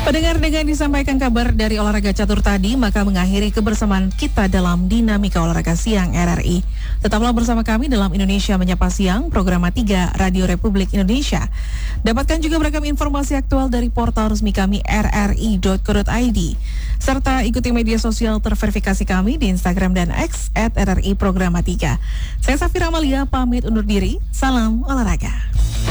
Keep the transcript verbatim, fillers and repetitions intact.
Pendengar, dengan disampaikan kabar dari olahraga catur tadi, maka mengakhiri kebersamaan kita dalam Dinamika Olahraga Siang R R I. Tetaplah bersama kami dalam Indonesia Menyapa Siang, program tiga Radio Republik Indonesia. Dapatkan juga beragam informasi aktual dari portal resmi kami r r i dot co dot i d. Serta ikuti media sosial terverifikasi kami di Instagram dan X at R R I Programa tiga. Saya Safira Amalia, pamit undur diri. Salam olahraga.